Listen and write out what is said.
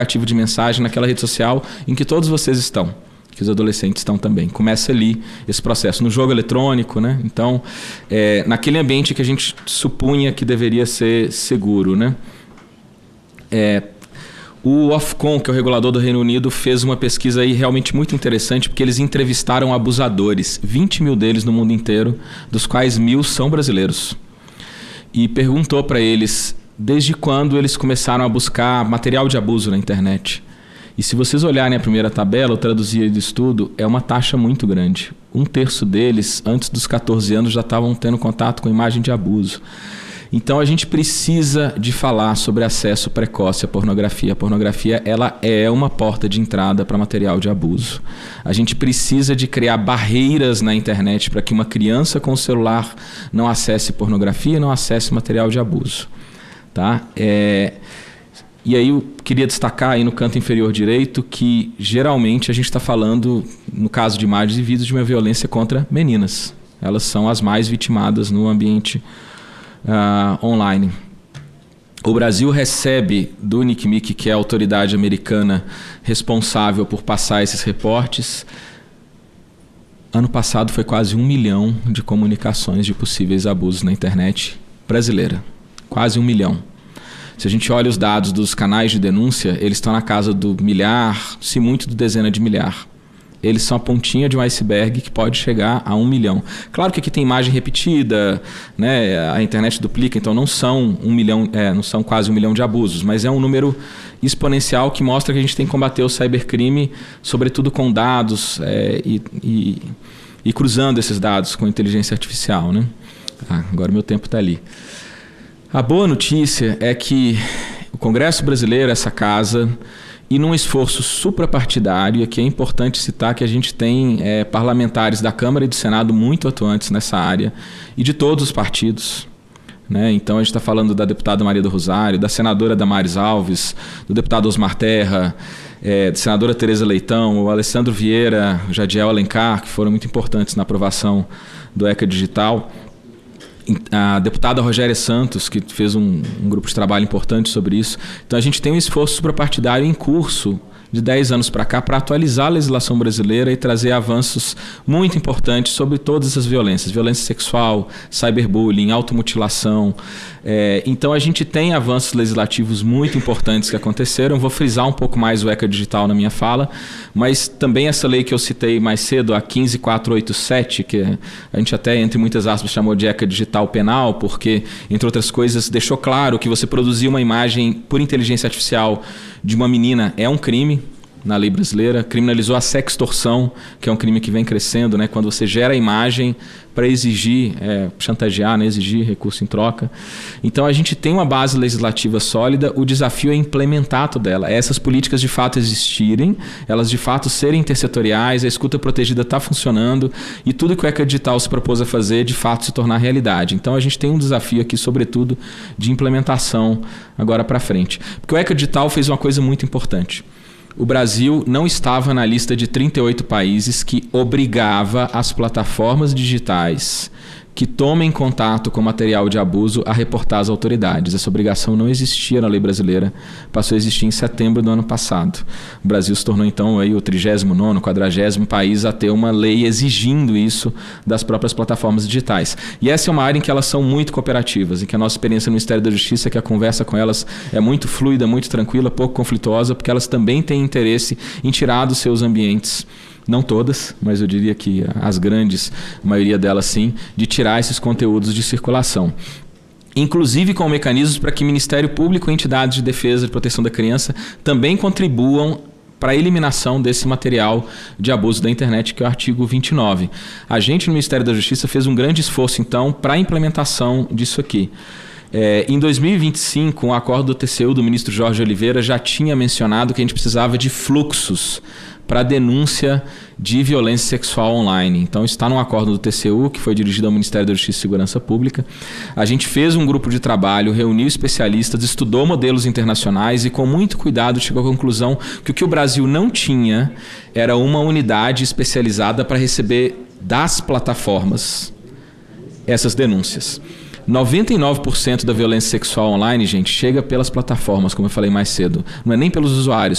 aplicativo de mensagem, naquela rede social em que todos vocês estão, que os adolescentes estão também. Começa ali esse processo, no jogo eletrônico, né? Então, naquele ambiente que a gente supunha que deveria ser seguro, né? O Ofcom, que é o regulador do Reino Unido, fez uma pesquisa aí realmente muito interessante, porque eles entrevistaram abusadores, 20 mil deles no mundo inteiro, dos quais 1.000 são brasileiros. E perguntou para eles desde quando eles começaram a buscar material de abuso na internet. E se vocês olharem a primeira tabela, eu traduzi do estudo, é uma taxa muito grande. 1/3 deles, antes dos 14 anos, já estavam tendo contato com imagem de abuso. Então a gente precisa de falar sobre acesso precoce à pornografia. A pornografia, ela é uma porta de entrada para material de abuso. A gente precisa de criar barreiras na internet para que uma criança com o celular não acesse pornografia, não acesse material de abuso. Tá? E aí eu queria destacar aí no canto inferior direito que geralmente a gente está falando, no caso de imagens e vídeos, de uma violência contra meninas. Elas são as mais vitimadas no ambiente online. O Brasil recebe do NCMEC, que é a autoridade americana responsável por passar esses reportes, ano passado foi quase 1 milhão de comunicações de possíveis abusos na internet brasileira. Quase 1 milhão. Se a gente olha os dados dos canais de denúncia, eles estão na casa do milhar, se muito do dezena de milhar. Eles são a pontinha de um iceberg que pode chegar a 1 milhão. Claro que aqui tem imagem repetida, né? A internet duplica, então não são 1 milhão, não são quase 1 milhão de abusos, mas é um número exponencial que mostra que a gente tem que combater o cybercrime, sobretudo com dados e cruzando esses dados com inteligência artificial, né? Agora meu tempo está ali. A boa notícia é que o Congresso Brasileiro, essa casa, e num esforço suprapartidário, aqui é importante citar que a gente tem parlamentares da Câmara e do Senado muito atuantes nessa área, e de todos os partidos. Né? Então a gente está falando da deputada Maria do Rosário, da senadora Damares Alves, do deputado Osmar Terra, da senadora Tereza Leitão, o Alessandro Vieira, o Jadiel Alencar, que foram muito importantes na aprovação do ECA Digital. A deputada Rogéria Santos, que fez um grupo de trabalho importante sobre isso. Então a gente tem um esforço suprapartidário em curso de 10 anos para cá para atualizar a legislação brasileira e trazer avanços muito importantes sobre todas essas violências. Violência sexual, cyberbullying, automutilação. Então a gente tem avanços legislativos muito importantes que aconteceram. Vou frisar um pouco mais o ECA Digital na minha fala, mas também essa lei que eu citei mais cedo, a 15487, que a gente até, entre muitas aspas, chamou de ECA Digital Penal, porque, entre outras coisas, deixou claro que você produzir uma imagem por inteligência artificial de uma menina é um crime na lei brasileira, criminalizou a sextorção, que é um crime que vem crescendo, né? Quando você gera a imagem para exigir, chantagear, né? Exigir recurso em troca. Então a gente tem uma base legislativa sólida, o desafio é implementar toda ela. Essas políticas de fato existirem, elas de fato serem intersetoriais, a escuta protegida está funcionando e tudo que o ECA Digital se propôs a fazer de fato se tornar realidade. Então a gente tem um desafio aqui, sobretudo, de implementação agora para frente. Porque o ECA Digital fez uma coisa muito importante. O Brasil não estava na lista de 38 países que obrigava as plataformas digitais que tomem contato com material de abuso a reportar às autoridades. Essa obrigação não existia na lei brasileira, passou a existir em setembro do ano passado. O Brasil se tornou então aí o 39º, 40º país a ter uma lei exigindo isso das próprias plataformas digitais. E essa é uma área em que elas são muito cooperativas, em que a nossa experiência no Ministério da Justiça é que a conversa com elas é muito fluida, muito tranquila, pouco conflituosa, porque elas também têm interesse em tirar dos seus ambientes, não todas, mas eu diria que as grandes, a maioria delas sim, de tirar esses conteúdos de circulação. Inclusive com mecanismos para que Ministério Público e entidades de defesa e proteção da criança também contribuam para a eliminação desse material de abuso da internet, que é o artigo 29. A gente no Ministério da Justiça fez um grande esforço, então, para a implementação disso aqui. Em 2025, um acordo do TCU do ministro Jorge Oliveira já tinha mencionado que a gente precisava de fluxos para denúncia de violência sexual online. Então está num acordo do TCU, que foi dirigido ao Ministério da Justiça e Segurança Pública. A gente fez um grupo de trabalho, reuniu especialistas, estudou modelos internacionais e com muito cuidado chegou à conclusão que o que o Brasil não tinha era uma unidade especializada para receber das plataformas essas denúncias. 99% da violência sexual online, gente, chega pelas plataformas, como eu falei mais cedo. Não é nem pelos usuários.